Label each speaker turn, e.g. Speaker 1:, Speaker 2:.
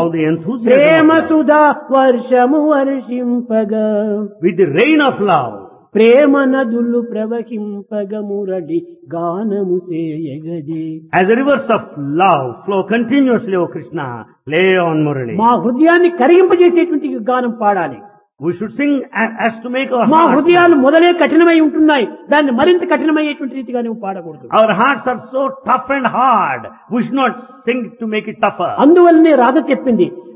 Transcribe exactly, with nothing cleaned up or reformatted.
Speaker 1: all the enthusiasm
Speaker 2: Prema
Speaker 1: of love,
Speaker 2: Sudha వర్షము వర్షింపగా
Speaker 1: with the rain of love,
Speaker 2: ప్రేమ నదులు ప్రవహింపగ మురళి గానము చేయగది.
Speaker 1: as the rivers of love flow continuously, O Krishna, play on Murali.
Speaker 2: మా హృదయాన్ని కరిగింపజేసేటువంటి గానం పాడాలి.
Speaker 1: We should sing a- as to make our
Speaker 2: మా
Speaker 1: hearts.
Speaker 2: హృదయాలు మొదలే కఠినమై ఉంటున్నాయి, దాన్ని మరింత కఠినమయ్యేటువంటి రీతిగా నువ్వు పాడకూడదు.
Speaker 1: Our hearts are so tough and hard. We should not sing to make it tougher.
Speaker 2: అందువల్లనే రాధ చెప్పింది,